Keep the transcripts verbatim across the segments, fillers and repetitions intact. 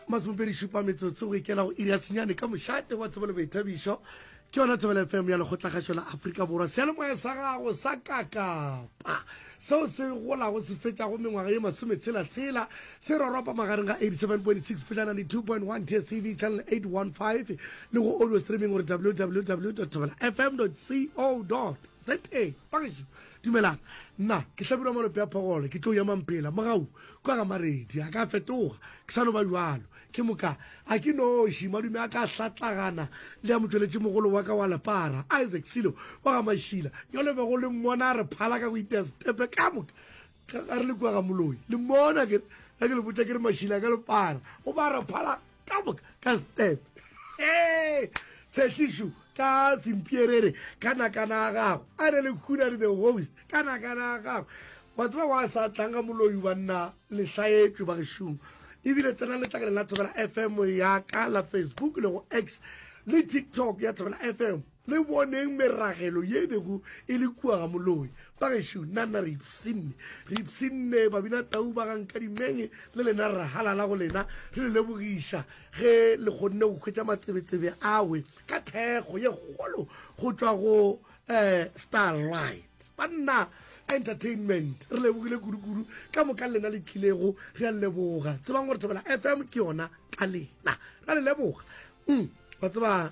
masomopedi šupa metsotso go ikela go iri ya senyane ka mošate wa tsebo le boithabišo ke yona Thobela F M ya lekgotlagašo la Afrika Borwa sealemoya sa gago sa kakapa seo se golago se fetšago mengwaga ye masometshela-tshela se roropa magareng ga eighty-seven point six fitlhana le two point one T S T V channel eight one five le go audio streaming gore w w w dot thobela f m dot co dot za pageso dumelang nna ke hlabirwa malope ya phogole ke tlo ya mampela mogau kwa ga maredi a ka fetoga ke sa no ba jwalo ke moka a ke noši madume a ka hlatlagana le ya motsweletše mogolo wa ka wa lepara Isaac Silo wa ga mašila yo le be go le mmona a re phala ka go itea stepe ka moka a re le kua ga moloi le mmona ke ke le botsa ke re mašila ka lepara o ba re phala ka moka ka stepe hey tshehlišo ka tshempierere ka nakana a gago a re le khunari the host ka nakana a gago wa tseba wa sa tlanga moloi wa nna lehlaetswe ba gešomo ebile tsena le tlakane la Thobela F M ya ka la Facebook le go X le TikTok ya Thobela F M le boneng meragelo ye bego e le kua ga moloi ba gešo nna re ipsinne re ipsinne ba bina tau ba gang ka dimenge le lena re halala go lena re le lebogiša ge le gonne go khwetša matsebetsebe awe ka thekgo ye kgolo go tswa go eh Starlight banna entertainment re lebogile kudu-kudu ka moka lena le tlilego re a leboga tsebang gore Thobela F M ke yona ka lena ra le leboga mm wa tseba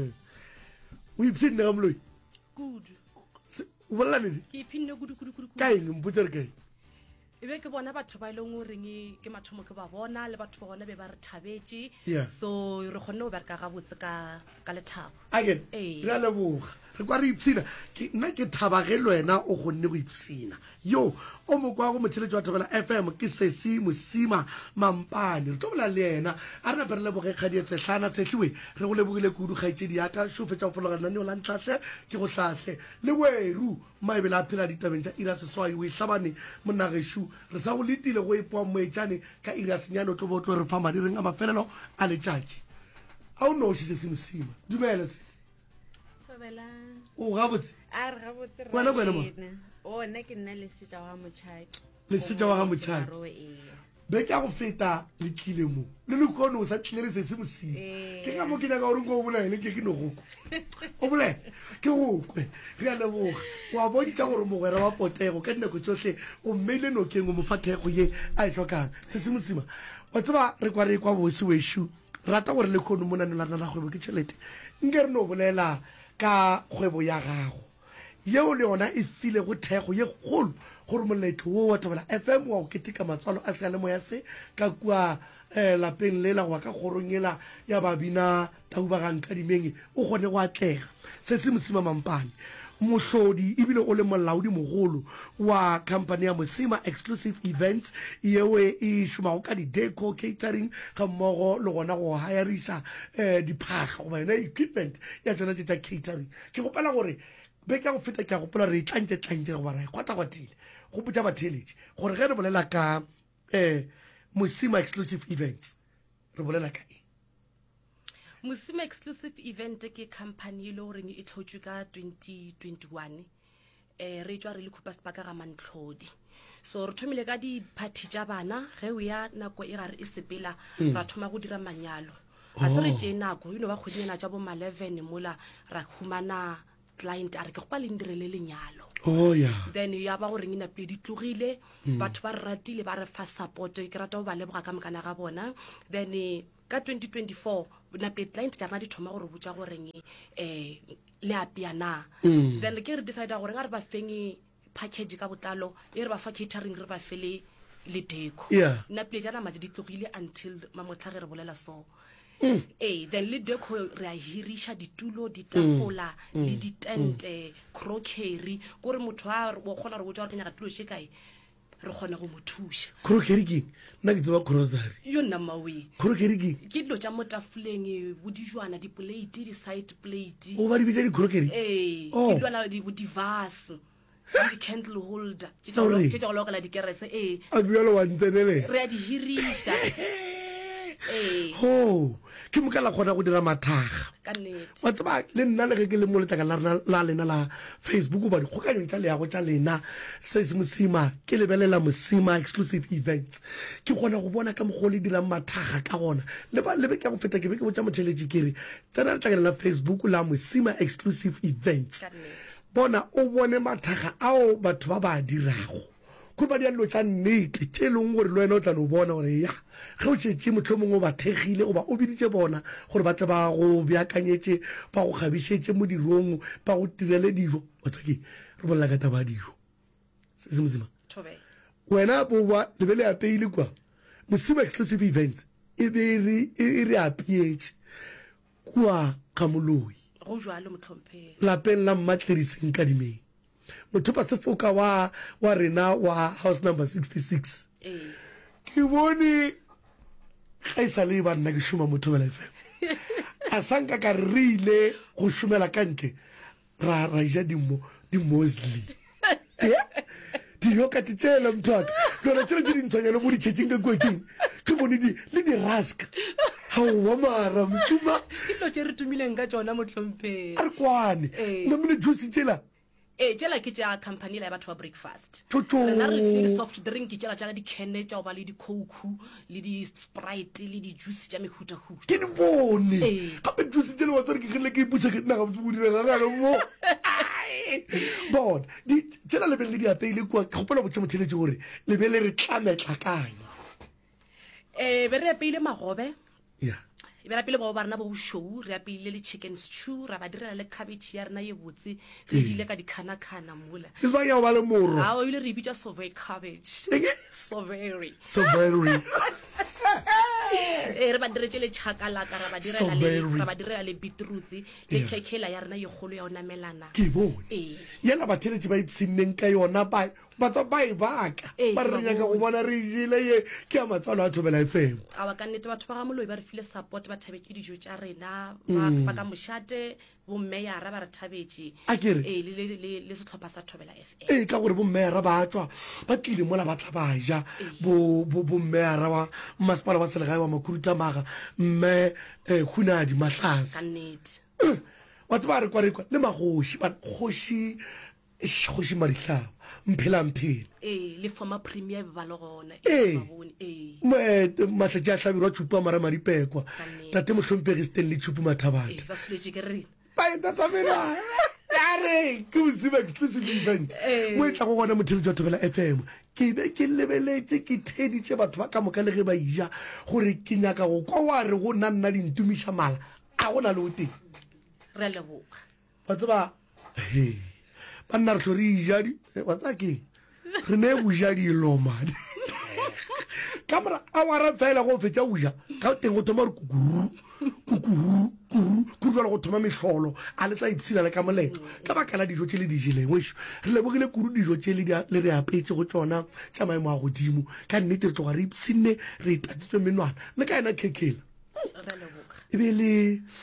o ipsinne ga moloi kudu o bolela nedi ke iphinne kudu-kudu ka eng mpotse re kae e be ke bona batho ba e leng goreng ke mathomo ke ba bona le batho ba gona be ba re thabetse Yeah. so re kgonne go bereka gabotse ka ka lethabo again Ee. re a leboga re kwa re ipsina ke nna ke thabage le wena o gonne go ipsina yo o mo kwa go motheletši wa Thobela F M ke Sesi Mosima Mampane re tlo bola le yena a re nape re leboge kgadi e tsehlana tshehliwe re go lebogile kudu kgaetšedi yaka šo fetša go fologana neo la ntlhahle ke go hlahle le weru maebele a phela ditabeng tša ira seswai o e hlabane monnagešu re sa go letile go epoa moetšane ka ira senyane o tlo bo o tlo re fa madireng a mafelelo a letšatši a o noši Sesi Mosima dumele Sesi Thobela o gabotse a re gabotse re Wena- wena mo? o nna ke nna le setja wa motšhaki Lesetša wa ga Motšhaki. Maro, ee. be ke a go feta le tlile mo le le kgone o sa tlile le Sesi Mosima Eh. ke ka mo ke nyaka gore nko o bolaele ke ke no goko o bolele ke gokwe re a leboga wa bontšha gore mogwera wa potego ka dinako tsotlhe o mmeile nokeng o mofa thego ye a e tlhokang Sesi Mosima wa tseba re kwa re kwa bosi wešo rata gore le kgone mo naneng la rena la kgwebo ke tšhelete nke re no bolela ka kgwebo ya gago yeo le yona e file go thego ye kgolo gore moletlo wo wa Thobela F M wa go keteka matswalo a sealemoya se ka kua um lapeng lela goa ka kgorong ela ya babina tau ba gang ka dimenge o kgone go atlega Sesi Mosima Mampane mohlodi ebile o le molaodi mogolo wa company ya Mosima Exclusive Events yeo e šomago ka di-deco catering ga mmogo le gona go hayariša um diphaga goba yona equipment ya tsona tse tsa catering ke gopela gore be ka go feta ke a gopola re tlantše-tlantše goba ra e kwata-kwatile go potša batheletše gore ge re bolela ka um Mosima Exclusive Events re bolela ka eng Mosima Exclusive Event ke company e le goreng e tlhotswe ka twenty twenty-one eh re tswa re le khupa sepaka ga mantlhodi so re thomile ka di-party tša bana ge o ya nako e gare e sepela ra thoma go dira manyalo ga se re tee nako you know ba kgwedinyana tša bo ma eleven mola ra humana client a re ke go pa le ndirele lenyalo oh yeah then ya ba goreng e napile di tlogile batho ba re ratile ba re fa support ke rata go ba leboga ka mokana ga bona then eh, ka twenty twenty-four napile client tša rena di thoma gore botsa goreng eh le apea na then ke re decide gore nga re ba feng package ka botlalo e re ba fa catering re ba fele le deco Yeah. napile jana madi di tlogile until mamotlha re bolela so eh then le deco re a hirisha ditulo ditafola le ditente crockery gore motho a go kgona re botsa gore ke nyaka tulo she kae re kgona go mo thuša crockery king nna ke tseba grocery yo namawe crockery king ke dilo tša motafoleng bo dijwana diplate di-side plate o ba di bitsa di-crockery ee Oh. ke dilwana bo divase di-candle holder ke Sorry. tša go lokela dikerese ee a bjalo wa ntsenele re a di hiriša ee ho ke mo ka la kgona go dira mathaga ka nnete wa tsaba le nna le ge ke le mo letlaka la rena la lena la Facebook ba di kgokanyong tsa le ya go tsa lena se se mosima ke lebelela mosima exclusive events ke gona go bona ka mogolo le dirang mathaga ka gona le ba le be ke go feta ke be ke botsa motheletši kere tsena le tlakela la Facebook la mosima exclusive events ka nnete bona o bone mathaga ao batho ba ba dirago go ba di a lo tsa nnete tse leng gore le wena o tla no bona gore ya ge o tšetse motlho mongwe o ba thegile goba o biditse bona gore ba tle ba go beakanyetse ba go kgabišetse mo dirong ba go tirele dijo o tsake re bolela ka taba dijo se se mosima thobe wena bowa le be le apeile kwa mosima exclusive events e be re e re apeetse kwa kamoloi go jwalo motlhompheng lapeng la mmatleriseng ka dimeng motho pa sefoka wa wa rena wa house number sixty-six eh ke bone ga e sale ba nna ke šoma mo Thobela F M a sanka ka rile go šomela ka ntle ra ra ja dimo di mostly di yo ka tshela mthaka lona tsela di ntshanyana mo di tshetseng ka kwekeng ke bone di le di rask ha wa mara mtsuma ke lo tse re tumileng ka tsona motlhompheng a re kwane Eh. nna mne juice tsela eh tsela ke tša company la batho ba breakfast Tjotjo. rena re file soft drink ke tsela tša di kene tša ba le di coke le di sprite le di juice tša mehuta huta ke di bone Eh. gape juice tsela wa tsare ke gele ke iputsa ke nna ga botse go direga gana mo bona di tsela le be le di apeile kwa ke gopola botse motheletše gore le be le re tlametlakanya eh be re apeile magobe ya e be re apeile bao ba rena bo show re apeile le chicken stew ra ba direla le cabbage ya rena ye botse re ile ka dikhana-khana mola ke seba ya go ba le moro a o ile re ibitša sovey cabbage Eke? sovery so very eh re ba diretse le chakalaka ra ba direla le Sovereign. ra ba direla le beetroot le Yeah. kekela ya rena ye golo ya o namelana ke bone eh yena batheletše ba ipsenneng ka yona ba batswa ba e baka Eh, ba re ke re ba nyaka go bone. bona re jele ye ke ya matswalo a Thobela F M a wa ka nnete batho ba ga moloi ba re file support ba thabetse dijo tša rena ba ba ka mošate bommeyara ba re thabetse A ke re? eh le le le le setlhopha sa Thobela F M ee ka gore bommeyara ba tswa ba tlile mola ba tla ba ja bo- bo- bommeyara wa mmasepala wa selegae wa makurutamaga mme um hunadi ka matlhase nnete Eh, wa tseba re kwa re kwa le magoši ba- kgoši eish, kgoši maritlhaba mphela mphela eh le former premier ba le gona Eh. ba bone eh matlatši a tlhabirwa tšhupu a mara madipekwa Kannete. tate motlhomphegi stanley tšhupu eh mathabata ba soletse ke rena baetatsabela are ke mosima exclusive event Eh. mo e tla go gona motheletši wa Thobela F M ke be ke lebeletse ke theditše batho ba ka moka le ge ba ija gore ke nyaka go kwa wa re go nna nna dintumiša mala a go na le o teng re a leboga wa tseba he ba nna re tlo re ijadi wa tsa keng re ne bojadi lomane ka mora a wara fela go fetša goja ka teng go thoma re kukuru kukuru kuru kuru jalo go thoma mehlolo a le tsa ipsina le ka molelo ka baka la dijo tše le di jeleng wešo re lebogile kuru dijo tše le di- le re apetse go tsona tša maemo a godimo ka nnete re tloga re ipsine re itatsitswe menwana le ka ena kekela re a leboga e be le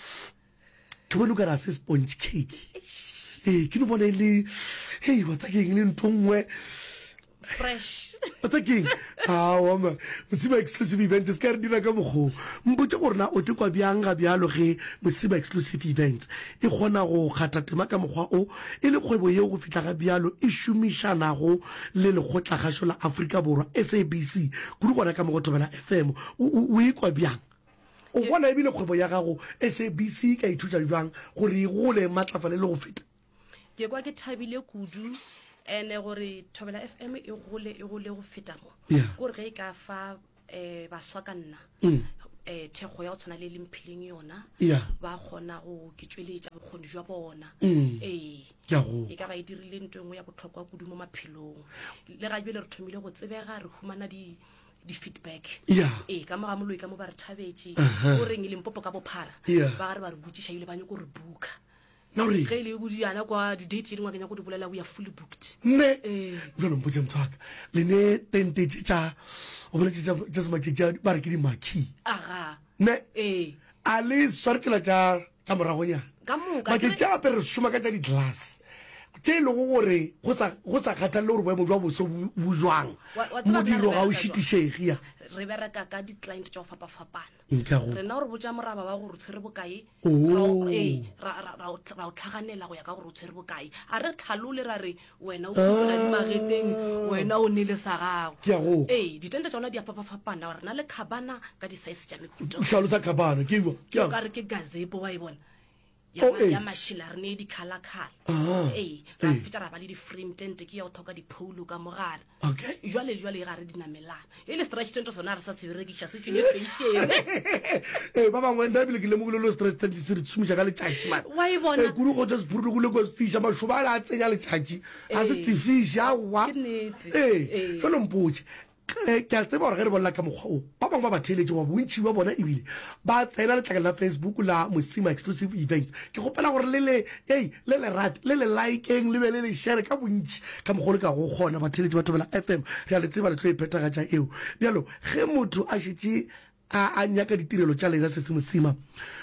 ke bone o ka re a se sponge cake ee ke no bona e le hei wa tsa keng le ntho nngwe fresh wa tsa keng aama mosima exclusive events se ka re dira ka mokgoo mpotse gore na o te kwa bjang ga bjalo ge mosima exclusive events e kgona go kgatha tema ka mokgwa o e le kgwebo yeo go fitlha ga bjalo e šomišanago le lekgotlakgašo la Afrika Borwa S A B C kudu gona ka mogo Thobela F M o o- o e kwa bjang o bona ebile kgwebo ya gago S A B C ka ithuta jwang gore e gole maatlafale le go feta ke kwa ke thabile kudu ene gore Thobela F M e gole e gole go feta mo Yeah. gore ge e ka fa eh baswa ka nna Mm. eh thego ya go tshwana le lemphileng yona Yeah. ba kgona go ke tsweletša bokgoni jwa bona Mm. eh ke a go e ka ba e dirile ntho e nngwe ya botlhokwa kudu mo maphelong le ga bjele re thomile go tsebega re humana di di-feedback Yeah. ee ka moga moloi ka mo ba re thabetse Uh-huh. o reng e lempopo ka bophara Yeah. ba gare ba re botsiša ebile ba nyako re buka na gore ge e le kodiana kwa di-date tse dingwe ke nyako di bolela we are fully booked nne Eh. jalo mpotse motho waka le ne tente tse tša o boletse tša sematšetša ba re ke di-maki aga nne ee a le sware tsela tša tša moragonyana ka moka matšetša ape re šoma ka tša di-glass tše e lego gore go sa go sa kgathalele gore boemo jwa boso bo- bo jwang Wa- wa tseba modiro nna re ga o bereka jwang? šitišege ya re bereka ka di-client tša go fapafapana Nka go. rena gore botša moraba wa gore o tshwere bokae Oh. ra- ee, ra ra- ra o tla- ra o tlhaganela go ya ka gore o tshwere bokae a re tlhalole ra re wena o fetola dimageteng wena o ne le sa gago Ke a go. ee ditente tša ona di a fapafapana re na le khabana ka di-size tša mehuta o tlhalosa khabana ke ewa ke o a ka re ke gazepo wa e bona Oh, ya eh. ya mašila re ne di-color-color Ah, ee ra eh. fetša ra ba le di-frame tente ke ya go tlhoka diphoulo ka mogare Okay. jwale jwale ga re dinamelana e le stretch tente sona re sa se berekiša se tswile fashion ee ba bangwe nna ebile ke lemogile lo stress tente se re tšhomiša ka letšatši man wa e bona kudu go tsa sephurudu go le ko sefiša mašoba a le a tsenya letšatši a se Eh. tsefiše aowa Ke nnete. ee Eh. felo mpotse ke a tseba gore ge re bolela ka mokgwa o ba bangwe ba ba theeletse wa bontšhi ba bona ebile ba tsena letlakale la Facebook la Mosima Exclusive Events ke gopela gore le le ei le le rat le le likeng le be le le share ka bontšhi ka mogolo ka go gona ba theeletse ba thobela F M re a le tseba le tlo iphethagatša eo bjalo ge motho a šetse a a nyaka ditirelo tša lena se se Mosima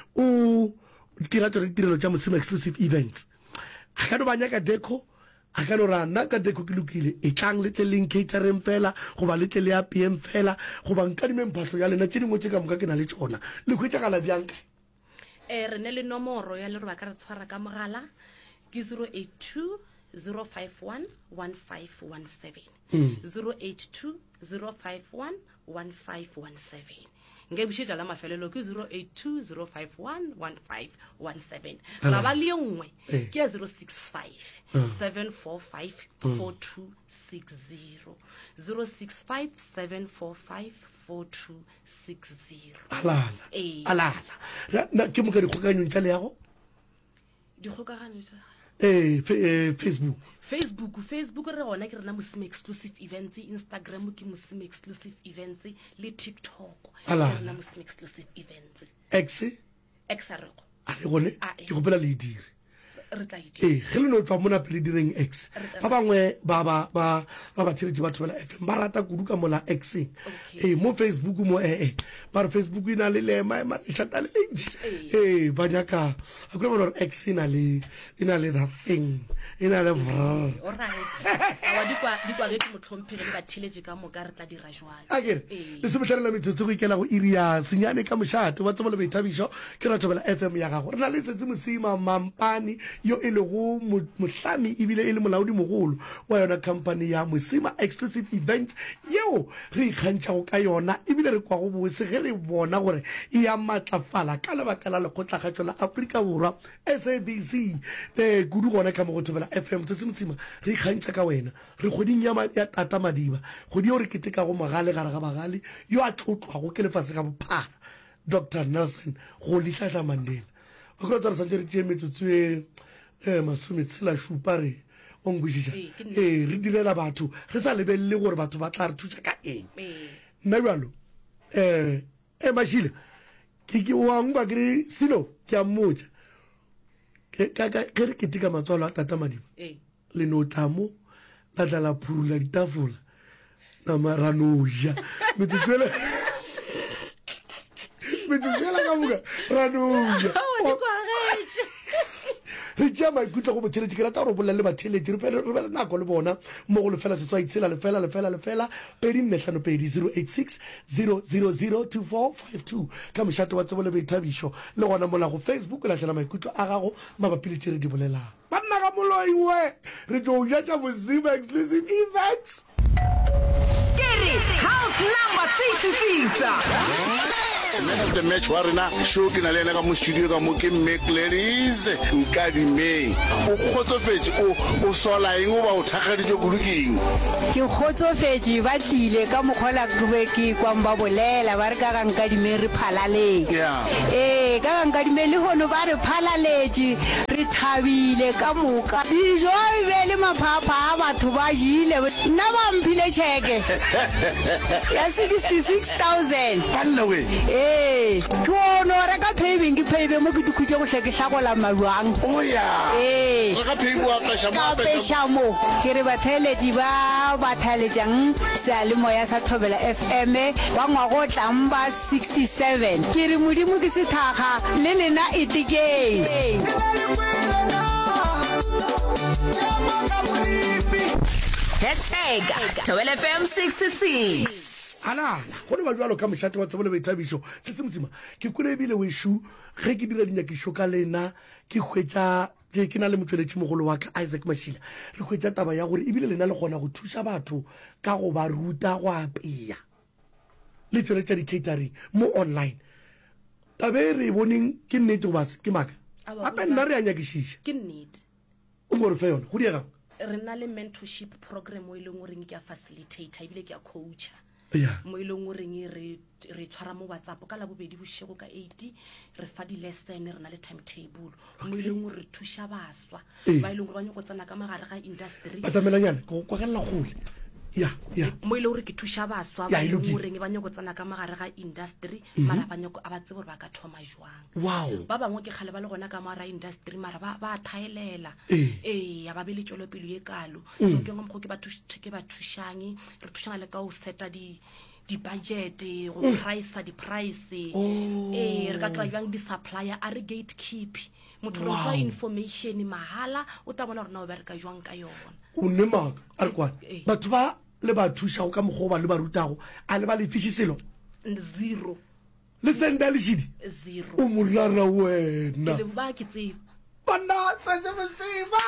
o dira tsone ditirelo tša Mosima Exclusive Events a ka no ba nyaka deco a ka no ra nna ka deco ke lokile e tlang le tle leng catering fela goba le tle le ya P M fela goba nkadimeng phatlho ya lena tše dingwe tše ka moka ke na le tsona le khwetšagala bjanka um re ne le nomoro ya le gore ba ka re tshwara ka mogala ke zero eight two zero five one one five one seven zero eight two zero five one one five one seven nge bušetša la mafelelo ke zero eight two zero five one one five one seven ra ba le ye nngwe Eh. ke ya zero six five seven four five four two six zero zero six five seven four five four two six zero alala Eh. alala Ra- na- ke moka dikgokaganyong tša leago dikgokagano tša ee fe- eh, Facebook facebook facebook re gona ke rena Mosima Exclusive Events Instagram ke Mosima Exclusive Events le TikTok Ala. ke rena Mosima Exclusive Events x x a rego a le gone Ah, eh. ke gopela le e dire re tla e dira. ee ge le no tswa mona pele direng x ba bangwe ba ba ba ba ba theletše ba thobela F M ba rata kudu ka mola xeng ee mo Facebook mo ee ba re Facebook e na le lema ema lešata le lentši ee ba nyaka a kule bona gore x e na le e na le that thing e na le vrr Alright. Awa di kwa di kwa ge ke motlhomphege le ba theletše ka moka re tla dira jwalo a kere Ee. le semetlhalela metsotso go ikela go iri ya senyane ka mošate wa tsebo le boithabišo ke ra thobela F M ya gago re na le setse Mosima mampane yo e lego mo- mohlami ebile e le molaodi mogolo wa yona company ya Mosima Exclusive Events yeo re ikgantšhago ka yona ebile re kwa go bose ge re bona gore e ya matlafala ka lebaka la lekgotlagatšo la Afrika Borwa S A B C um kudu gona ka mo go thobela F M se se Mosima re ikgantšha ka wena re kgoding ya ma- ya tata madiba kgodi yo re ketekago magale gare ga bagale yo a tlotlwago ke lefase ka bophara Doctor Nelson go Rolihlahla Mandela o kgona tsa re santse re tšee metsotso e um masome tshela šupa re o nkwešiša Ee, ke nnete. ee re direla batho re sa lebelele gore batho ba tla re thuša ka eng Ee. nna bjalo um e mašile ke ke wangba kere selo ke a mmotša Ke- ka- ka- ge re keteka matswalo a tata madiba Ee. le no tla mo la tla la phurula ditafola nama ra no ja metsotso ele metsotso ela ka moka ra no ja Awa, di kwagetše. re tšea maikutlo go botheletše ke rata gore bolela le batheletše re pe- re be le nako le bona mo go lefela seswai tshela lefela lefela lefela pedi nne hlano pedi zero eight six zero zero zero two four five two ka mošate wa tsebo le boithabišo le gona mola go Facebook latlela maikutlo a gago mabapi le tše re di bolelang banna ka moloiwe re tlo jatša Mosima Exclusive Events Kere house number sixty-six. Man of the match wa rena show ke na le ena ka mo studio ka mo ke Mac Ladies nkadimeng o kgotsofetse o o sola eng o ba o thakgaditse kulukeng ke kgotsofetse ba tlile ka mokgola ke be ke kwang ba bolela ba re ka ga nkadime re phalaleng Yeah. ee ka ga nkadime le gono ba re phalaletše re thabile ka moka dijo e be le maphapha a batho ba jile nna ba mphile tšheke ya sixty-six thousand banna we ee ke ono reka paving ke pave mo ke dikhutse go hle ke hlakola maruang o ya ee re ka pheibo a pasha mo ka a pasha pesha mo ke re batheletši ba ba thaletšang sealemoya sa thobela F M wa ngwago o tlang ba sixty-seven ke re modimo ke sethaga le lena etekeng Hashtag Thobela F M sixty-six. ala go le ba jwalo ka mošate wa tsebo le baithabišo se se mosima ke kole ebile wešo ge ke dira dinyakišo ka lena ke hwetša ke na le motsweletši mogolo wa ka Isaac Mashila re hwetša taba ya gore ebile lena le gona go thuša batho ka go ba ruta go apea le tsone tša di-catering mo online tabe re boneng ke nnete go base ke maaka gape nna re a nyakišiša ke nnete o mo re fe yona go diegang re na le mentorship program mo e leng goreng ke a facilitator ebile ke a coacha ya mo e leng goreng re re tshwara mo WhatsApp ka la bobedi bošego ka eight re fa di-lesson re na le timetable mo e leng gore re thuša baswa ba e leng gore ba nyako tsena ka magare ga industry batamelanyana ke go kwagelela gole ya ya mo e le gore ke thuša baswa ba e leng goreng ba nyako tsena ka magare ga industry mara ba nyako a ba tsebe gore ba ka thoma jwang wow ba bangwe ke kgale ba le gona ka magare ga industry mara ba ba thaelela ee ya ba be le tšwelopele ye kalo so ke ngwe mokgo ke ba thuša ke ba thušang re thušana le ka go seta di di-budget go price di-price eh re ka kry jang di-supplier a re gatekeep motho re fa information mahala o ta bona gore na o bereka jwang ka yona o nne maaka a re kwane batho ba le ba thušago ka mokgwa ba le ba rutago a le ba le fiše selo zero le senda lešidi zero o morara wena le ba ke tsebe banna tsetse mosima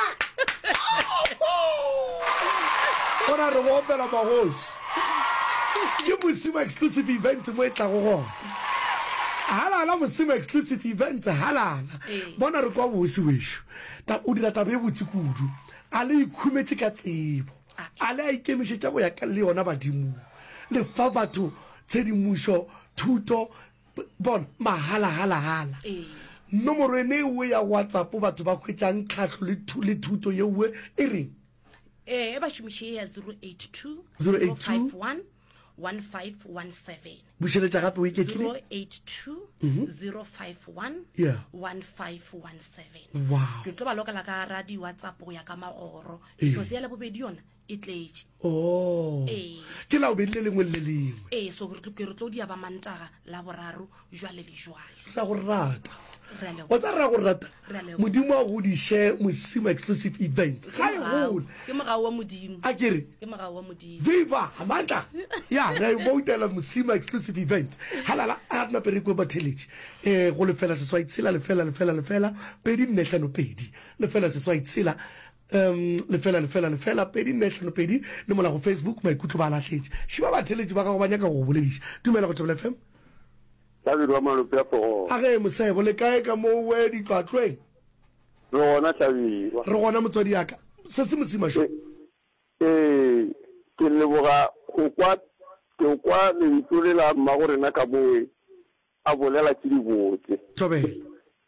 ona re go opela magoši ke mosima exclusive events mo e tlago gona halala mosima exclusive events halala bona re kwa bosi wešo o dira taba e botse kudu a le ikhumetse ka tsebo a le a ikemišetša go ya ka le yona badimong le fa batho tshedimušo thuto bona mahala-hala-hala nomoro ene ewe ya WhatsApp batho ba hwetšang tlhatlho le thuto yewe e reng e ba šomiše ya zero eight two zero eight two five one one five one seven bušeletša gape o iketlile zero eight two zero five one one five one seven wow ke tlo ba lokela ka ra di WhatsApp go ya ka magoro because ya le bobedi yona e tletše oh ke la o bedile lengwe le lengwe eh so re tlo di ba mantaga la boraro jwale le jwale ra go rata o tsa ra go rata modimo a go diše mosima exclusive events ga e gole ke mogao wa modimo a kere ke mogao wa modimo viva amandla ya ra votela mosima exclusive events halala a rena pere ko batheledi eh go lefela se swai tshela lefela lefela lefela pedi nnehlano pedi lefela se swai tshela um lefela lefela lefela pedi nnehlano pedi le mola go Facebook maikutlo ba lahletse shiba batheledi ba ga go banyaka go bolediša dumela go Thobela F M Tabirwa Malopea po. a ge mosebo le kae ka mo we di tlatlweng Re gona Tabirwa. re gona motswadi yaka se se mosima sho Eh ke leboga go kwa ke kwa le itulela mmagore na ka boe a bolela ke di botse. Thobela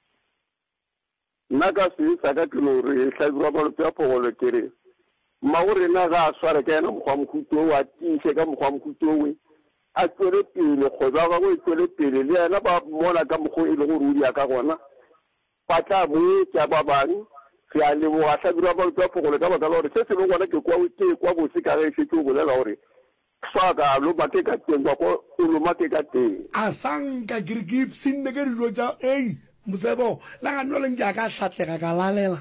Nna ka se sa ka ke lo re Tabirwa Malopea po go le kere mmagore na ga sware ka ena mogwa mokhuto wa tiše ka mogwa mokhuto we a tswele pele go ba go e tswele pele le ena ba mona ka mogho e le go rudia ka gona ba tla bo tsa ba bang re a le bo a Tabirwa Malopea po go le ka ba ka gore se se le gona ke kwa ke kwa go se ka ge se tlo bolela gore fa ka lo ba ke ka teng ba go lo ma ke ka teng a sanka girgip sinne ke dilo tša ei mosebo la ga no leng ja ka hlatlega ka lalela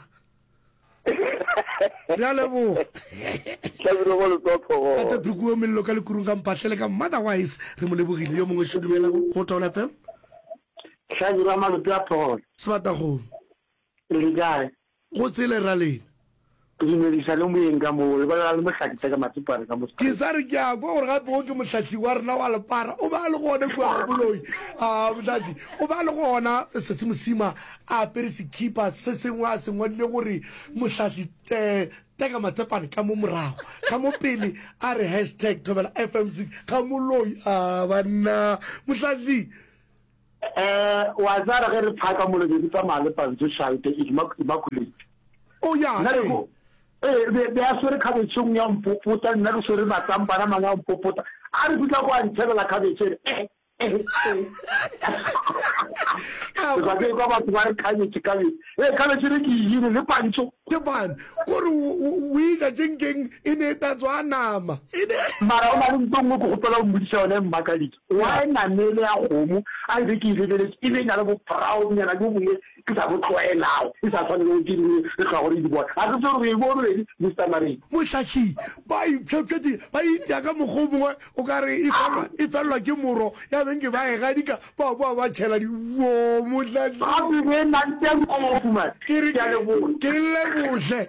ya lebo Tabirwa Malopea po go ate phikuo mello ka lekurung ka mpatlele ka otherwise re mo lebogile yo mongwe se dumela go Thobela F M Tabirwa Malopea po sebata go le gae go tsele ra lena ke dimedisa le moeng ka mo le ba le mohlakitse ka matsipare ka mo ke sa re ke a kwa gore gape go ke mohlahli wa rena wa lepara o ba le gone kua boloi a mohlahli o ba le gona setse mosima a apere sekipa se sengwe a sengwadile gore mohlahli um teka matsepane ka mo morago ka mo pele a re hashtag Thobela F M C ka moloi a banna mohlahli eh wa zara ge re phaka mo le di pa male pa ntse shaite e immaculate o ya nna eh be be a sore khabetsong ya mpopota nna re sore batsampa na manga mpopota a re butla go a ntshebela khabetseng eh eh ah ba ke go ba tswa khabetse khabetse eh khabetse re ke yini le pantso ke ban gore o ila jengeng e ne ta tswa nama e ne mara o na le ntongo go gopola o mmodisa one mmakaletse wa namele ya gomo a re ke lebeletse e le nyala bo brown nyana go bue ke sa bo tloela e sa tshwane go di le ga gore di bona a re tso re bo re Mister Maredi mohlahi ba iphephedi ba itya ka mogomongwe o ka re e felwa ke moro ya beng ke ba e gadika ba ba ba tshela di wo mohlahi a be na nteng go fuma ke re ke le bohle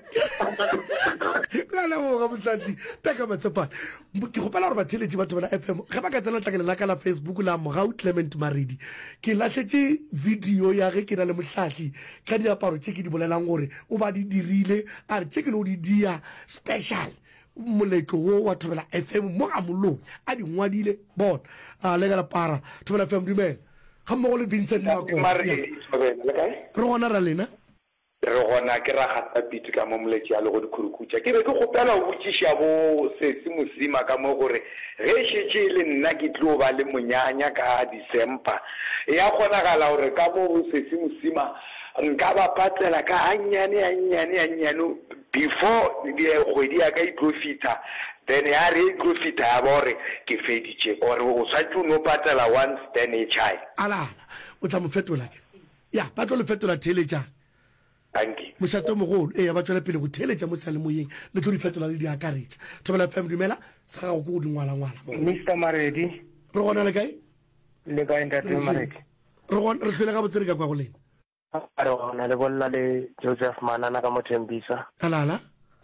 la la mo ga mohlahi taka matsepa ke gopela gore ba theletše batho ba F M ga ba ka tsena tlakele la ka la Facebook la Mogau Clement Maredi ke lahletse video ya ge ke na le mohlahi ka diaparo tše ke di bolelang gore o ba di dirile a re tše ke no di dia special moletlo wo wa Thobela F M mo ga molong a di ngwadile bona a le ka la para Thobela F M dumela ga mmogo le Vincent Mako Maredi le kae re gona ra lena re gona ke ra gata pitse ka mo moletsi ya le go dikhurukutša ke be ke gopela go botšiša bo sesi mosima ka mo gore ge šetše le nna ke tlo ba le monyanya ka December ya kgonagala gore ka mo sesi mosima nka ba patlela ka anyane anyane anyane before kgwedi ya ka e tlo fita then ya re e tlo fita ya bore ke feditše gore o swantse o no patela once then e chai alala o tla mo fetola ke ya ba tlo le fetola theletša Anki. Mošato mogolo e ba tswela pele go theletša mo sale moyeng le tlo di fetola le di akaretša Thobela F M dumela sa ga go go di ngwala ngwala Mister Maredi re gona le kae le kae ntate Maredi re gona re tlhole ga botsere ka kwa go lena a re gona le bolla le Joseph Manana ka Mothembisa alala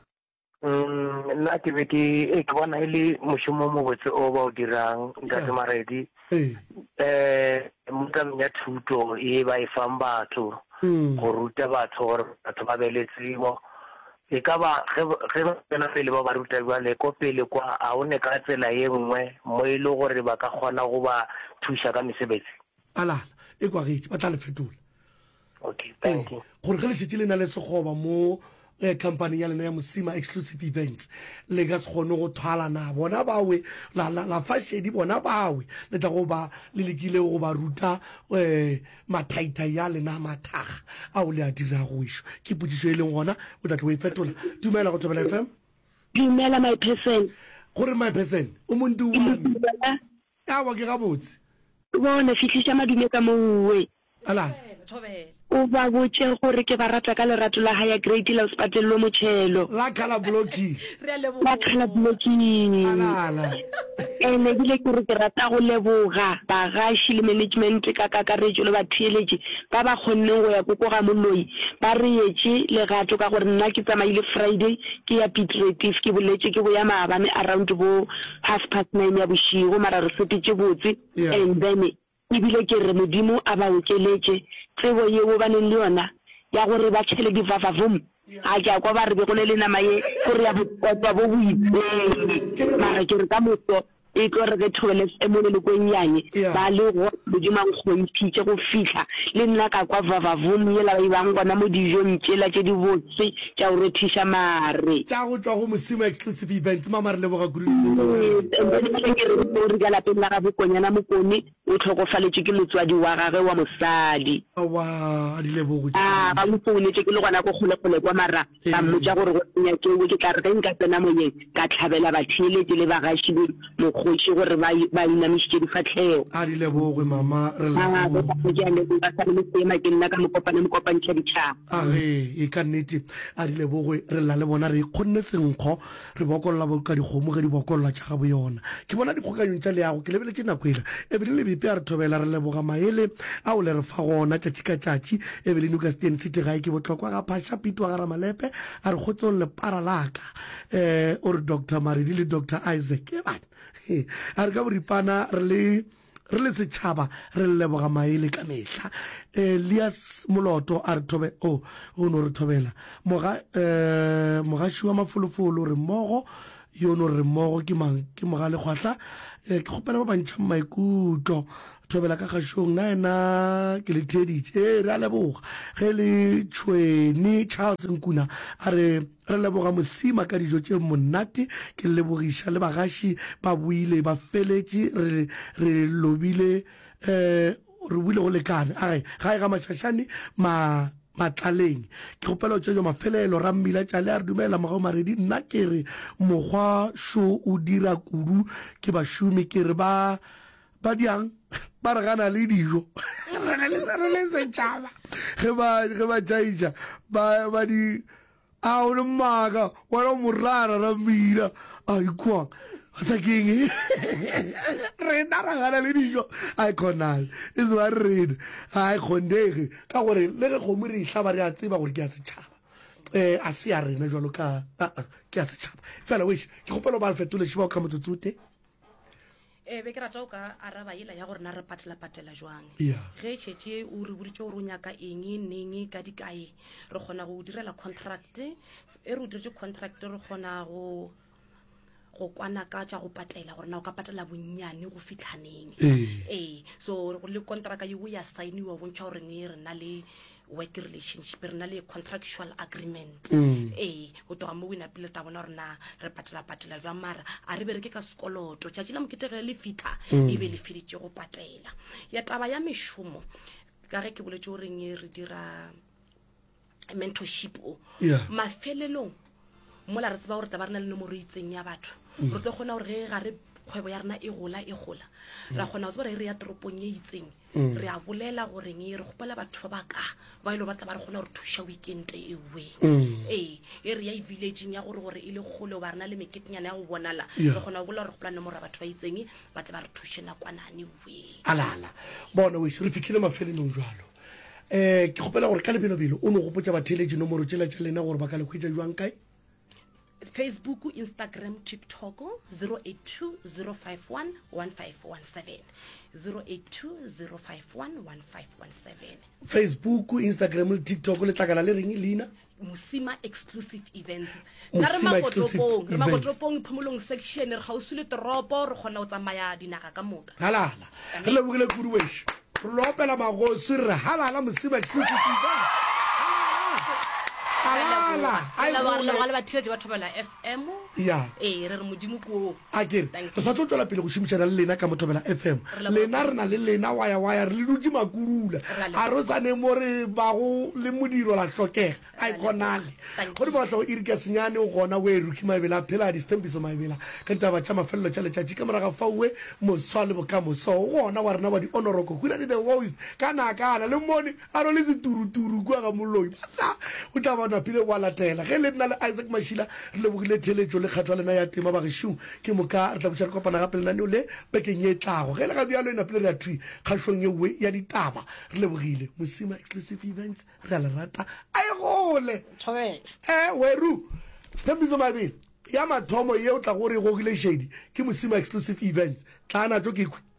mm nna ke be ke e ke bona ile mošomo mo botse o ba o dirang ntate Maredi eh motang ya thuto e ba e fang batho go ruta batho gore batho ba be le tsebo e ka ba ge ba tsena pele ba ba ruta jwale ko pele kwa a o ne ka tsela ye nngwe mo e le gore ba ka kgona go ba thuša ka mesebetsi alala e kwa ge ba tla le fetola okay thank you gore ge le šetse le na le segoba mo company ya lena ya Mosima Exclusive Events le ka se kgone go thwalana bona bawe la la fashedi bona bawe le tla go ba le lekile go ba ruta eh mathaitha ya lena mathaga a o le a dira go isho ke pudiso e leng gona o tla tlo e fetola dumela go Thobela F M dumela my person gore my person o muntu wa ya wa ke ga botse bona fitlhisa madume ka mowe alala Thobela o ba botse gore ke ba rata ka lerato la haya grade la spatello motshelo la kala blocky re a leboga la khala blocking alala ene bile ke re ke rata go leboga ba gashi le management ka ka ka re le ba theeletše ba ba kgonne go ya koko ga moloi ba re yetse le gato ka gore nna ke tsamaile Friday ke ya Petrative ke boletse ke bo ya maabane around bo half past nine ya boshigo mara re setetse botse and then ibile ke re modimo a ba okeletse tsebo yeo ba neng le yona ya gore ba tshele di vava vom a ja kwa ba re be go le le nama ye gore ya bo bo buitse mara ke re ka motho e tlo re ke thole emone le konyane ba le go modimo go ipitse go fihla le nna ka kwa vava vom yela ba ibang bona mo dijong tsela tse di botse tša o rethisha mare tša go tswa go Mosima Exclusive Events mama re leboga guru ke re re ga la pela ga bokonyana mokone o tlhogofaletše ke motswadi wa gage wa mosadi wa di lebogo ah ba mo founetse ke le gona go gole gole kwa mara ba mmotsa gore go nya ke o ke tla re nka tsena moyeng ka tlhabela ba thieletse le ba gashi mo khotsi gore ba ba inamišitše difatlhego a di lebogo mama re ah ba go ja le ba sa le tema ke nna ka mokopane mokopantšha ditšhaba a ge e ka nnete a di lebogo re la le bona re kgonne senkgo re bokolola bo ka dikgomo ge di bokolola tša gabo yona ke bona dikgokanyong tša leago ke lebeletse nako ela e be le bepe a re Thobela re leboga maele a o le re fa gona tšatši ka tšatši e be le Newcastle City gae ke botlhokwa ga phasha pitwa ga ramalepe a re kgotse le para laka eh o re Doctor Maredi le Doctor Isaac e bana a re ka boripana re le re le setšhaba re leboga maele ka mehla Elias Moloto a re thobe o o no re Thobela moga eh mogaši wa mafolofolo re mmogo yo no re mmogo ke mang ke mogale kgwahla ke kgopela ba bantšha maikutlo Thobela ka kgašong na ena ke le theeditše re a leboga ge le tšhweni Charles Nkuna a re re leboga Mosima ka dijo tše monate ke lebogiša le bagaši ba buile ba feletše re re lobile eh re buile go lekane a ge ga e ga mašašane ma matlaleng ke gopela tšeo mafelelo ra mmila tša le a re dumela Mogau Maredi nna ke re mokgwa šo o dira kudu ke bašomi ke re ba ba diang ba re gana le dijo re le setšhaba ge ba tšaiša ba di a o le maaka wala morara ra mmila a ikwang ga keng rena ra gana le dijo a kgonang e se ba rena a kgondege ka gore le ge kgomo re itlhaba re a tseba gore ke ya setšhaba um a se ya rena jalo ka ke ya setšhaba fela weš ke kgopelo ba le fetole šeba o ka motsotse o te e be ke rata o ka araba ela ya gore na re patela-patela jwang Yeah. ge šetse o re boditse gore o nyaka eng neng ka dikae re kgona go direla contract e re o diretse contract re kgona go go kwana ka tša go patela gore na o ka patela bonnyane go fitlhaneng ee so le contract yo ya signiwa bontšha gore ne re na le work relationship re na le contractual agreement ee go toga mo wena pele ta bona gore na re patela-patela jwa mara a re bereke ka sekoloto tšatši la moketege le fitha e be le feditše go patela ya taba ya mešomo ka ge ke boletse goreng re dira mentorship o Yeah. mafelelong mola re tseba gore taba re na le nomoro e itseng ya batho re tlo kgona gore ge ga re kgwebo ya rena e gola e gola ra kgona go tseba re ya toropong e itseng re a bolela goreng re gopela batho ba ka ba ile ba tla ba re kgona gore thuša weekend e we ee e re ya e-villageng ya gore gore e le kgole ba rena le meketenyana ya go bonala re kgona go bolela gore gopela nomoro ya batho ba itseng ba tle ba re thuše nakwanane we alala bona wešo re fitlhile mafelelong jalo um ke kgopela gore ka lebelobelo o ne o gopotsa batheletše nomoro tšela tša lena gore ba ka le kgwetša jwang kae Facebook, Instagram, TikTok, zero eight two zero five one one five one seven. zero eight two zero five one one five one seven. Facebook, Instagram, TikTok le tlakala le reng leina Musima exclusive events. Musima exclusive Re events. makotopong phomolong section re gausu le toropo re kgona go tsamaya dinaga ka moka. halala re lebogile kudu wešo re lopela magosi re halala Musima exclusive events halala Ala ba thile ba thobela F M. ya Eh re re modimo ko. a kere Thank re sa tlo tswela pele go šomišana le lena ka mothobela F M lena re na le lena waya waya re le dutse makurula a re sane mo re bago le modiro la tlhokega a ikonale go di batla go irika senyane o gona o e ruki maebela a phela a distempiso maebela ka ditaba tša mafelelo tša letšatši ka moraga faue moswa le bokamoso o gona wa rena wa di-honoroko huilane the voice ka nakana le mone a ro le seturuturu kua ga moloi o tla bona pele wa latela ge le nna le Isaac Mashila re lebogile theletšo le kgatlhwa lena ya tema ba gešong ke moka re tla botša re kopana gape lenaneo le bekeng ye tlago ge le ga bjalo ena pele re a thui kgašong yewe ya ditaba re lebogile Musima exclusive events re a le rata a e gole eh weru stembiso mabele ya mathomo ye o tla gore e gogile shedi ke Musima exclusive events tla na tlo ke